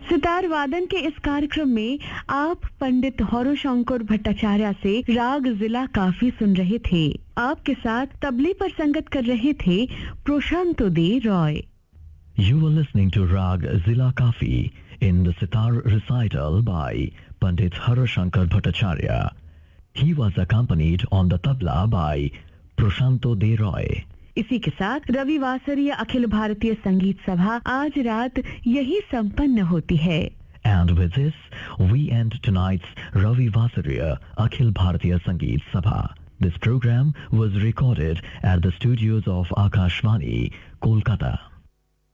सितार वादन के इस कार्यक्रम में आप पंडित हौरोशंकर भट्टाचार्य से राग जिला काफी सुन रहे थे। आपके साथ तबले पर संगत कर रहे थे प्रशांत दे Roy. You were listening to Rag Zila Kafi in the sitar recital by Pandit Harashankar Bhattacharya. He was accompanied on the tabla by Prashanto De Roy. इसी के साथ रविवासरीय अखिल भारतीय संगीत सभा आज रात यही संपन्न होती है। And with this, we end tonight's Ravi Vasariya Akhil Bharatiya Sangeet Sabha. This program was recorded at the studios of Akashvani, Kolkata.